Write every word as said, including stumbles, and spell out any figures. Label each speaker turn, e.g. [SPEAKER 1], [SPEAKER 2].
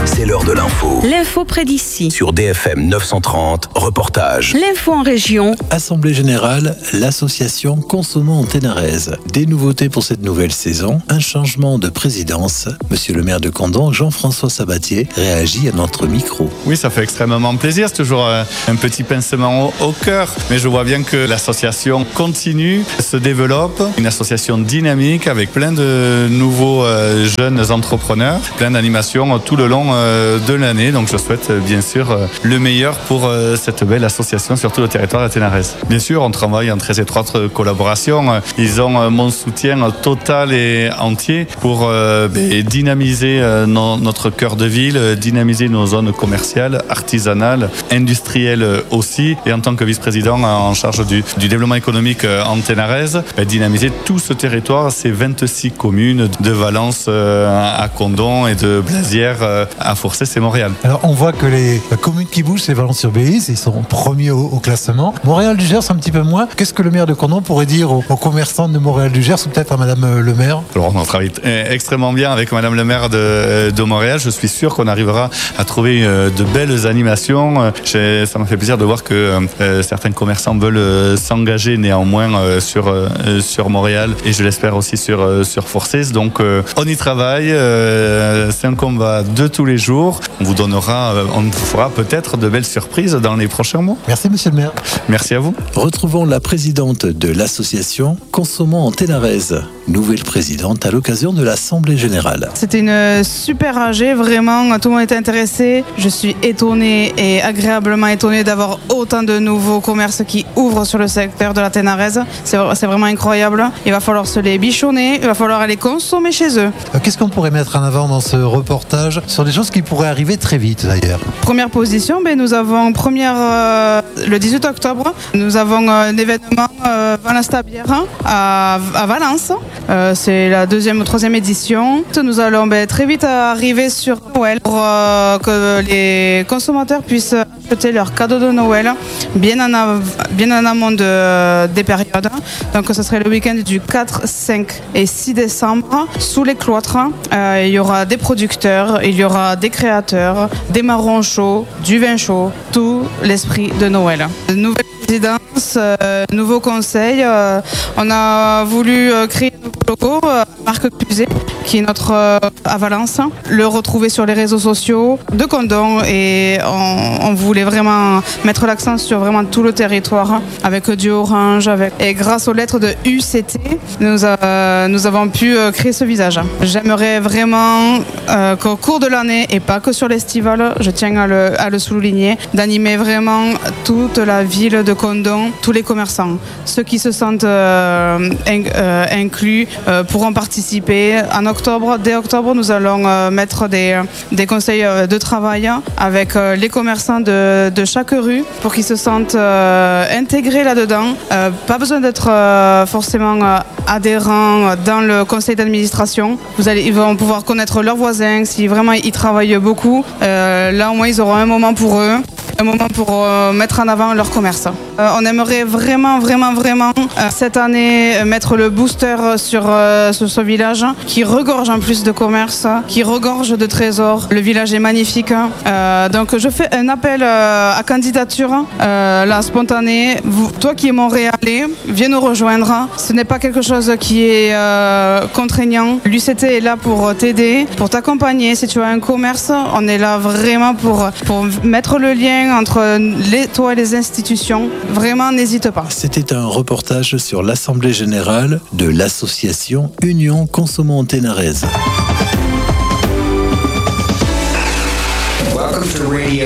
[SPEAKER 1] c'est l'heure de l'info.
[SPEAKER 2] L'info près d'ici.
[SPEAKER 1] Sur D F M neuf cent trente, reportage.
[SPEAKER 2] L'info en région.
[SPEAKER 3] Assemblée générale, l'association Consommons en Ténarèse. Des nouveautés pour cette nouvelle saison, un changement de présidence. Monsieur le maire de Condom, Jean-François Sabatier, réagit à notre micro.
[SPEAKER 4] Oui, ça fait extrêmement plaisir. C'est toujours un petit pincement au, au cœur. Mais je vois bien que l'association continue, se développe. Une association dynamique avec plein de nouveaux euh, jeunes entrepreneurs, plein d'animations tout le long euh, de l'année. Donc je souhaite euh, bien sûr euh, le meilleur pour euh, cette belle association sur tout le territoire de Ténarèse. Bien sûr, on travaille en très étroite collaboration. Ils ont euh, mon soutien total et entier pour euh, bah, dynamiser euh, no, notre cœur de ville, euh, dynamiser nos zones commerciales, artisanales, industrielles aussi. Et en tant que vice-président en charge du, du développement économique euh, en Ténarèse, bah, dynamiser tout ce territoire, ces vingt-six communes de Valence euh, à Condom et de Blazières euh, à Fourcès et Montréal.
[SPEAKER 5] Alors on voit que les communes qui bougent, c'est Valence-sur-Bélize, ils sont premiers au, au classement. Montréal-du-Gers, un petit peu moins. Qu'est-ce que le maire de Condom pourrait dire aux, aux commerçants de Montréal-du-Gers ou peut-être à Madame le maire?
[SPEAKER 4] Alors on travaille extrêmement bien avec Madame le maire de, de Montréal. Je suis sûr qu'on arrivera à trouver de belles animations. J'ai, ça m'a fait plaisir de voir que euh, certains commerçants veulent euh, s'engager néanmoins euh, sur, euh, sur Montréal et je l'espère aussi sur, euh, sur Fourcès. Donc euh, on y travaille. Euh, c'est un combat de tous les jours. On vous donnera, euh, on vous fera peut-être de belles surprises dans les prochains mois.
[SPEAKER 5] Merci monsieur le maire.
[SPEAKER 4] Merci à vous.
[SPEAKER 3] Retrouvons la présidente de l'association Consommons en Ténarèse, nouvelle présidente à l'occasion de l'Assemblée générale.
[SPEAKER 6] C'était une super A G, vraiment, tout le monde était intéressé. Je suis étonnée et agréablement étonnée d'avoir autant de nouveaux commerces qui ouvrent sur le secteur de la Ténarèse. C'est, c'est vraiment incroyable. Il va falloir se les bichonner, il va falloir aller consommer chez eux.
[SPEAKER 5] Qu'est-ce qu'on pourrait mettre en avant dans ce reportage sur des choses qui pourraient arriver très vite d'ailleurs?
[SPEAKER 6] Première position, ben, nous avons première, euh, le dix-huit octobre, nous avons un événement euh, Valence Tabière à, à Valence. Euh, c'est la deuxième ou troisième édition. Nous allons ben, très vite arriver sur Noël pour euh, que les consommateurs puissent acheter leurs cadeaux de Noël bien en, av- bien en amont de, des périodes. Donc ce serait le week-end du quatre, cinq et six décembre sous les cloîtres. Euh, il y aura des producteurs, il y aura des créateurs, des marrons chauds, du vin chaud, tout l'esprit de Noël. Nouvelle présidence, euh, nouveau conseil. Euh, on a voulu euh, créer un nouveau logo, euh, Marc Cluzet, qui est notre euh, à Valence, le retrouver sur les réseaux sociaux de Condom et on, on voulait vraiment mettre l'accent sur vraiment tout le territoire avec du orange avec... et grâce aux lettres de U C T nous, euh, nous avons pu euh, créer ce visage. J'aimerais vraiment euh, qu'au cours de l'année et pas que sur l'estival, je tiens à le, à le souligner, d'animer vraiment toute la ville de Condom, tous les commerçants, ceux qui se sentent euh, in, euh, inclus euh, pourront participer. En octobre, dès octobre, nous allons euh, mettre des, des conseils euh, de travail avec euh, les commerçants de, de chaque rue pour qu'ils se sentent euh, intégrés là-dedans. Euh, pas besoin d'être euh, forcément euh, adhérents dans le conseil d'administration. Vous allez, ils vont pouvoir connaître leurs voisins si vraiment ils travaillent beaucoup. Euh, là, au moins, ils auront un moment pour eux. Un moment pour euh, mettre en avant leur commerce. Euh, on aimerait vraiment, vraiment, vraiment euh, cette année euh, mettre le booster sur, euh, sur ce village qui regorge en plus de commerce, qui regorge de trésors. Le village est magnifique. Euh, donc je fais un appel euh, à candidature, euh, là, spontané. Vous, toi qui es Montréalais, viens nous rejoindre. Ce n'est pas quelque chose qui est euh, contraignant. L'U C T est là pour t'aider, pour t'accompagner. Si tu as un commerce, on est là vraiment pour, pour mettre le lien entre les, toi et les institutions. Vraiment, n'hésite pas.
[SPEAKER 3] C'était un reportage sur l'Assemblée générale de l'association Union Consommons en Ténarèse.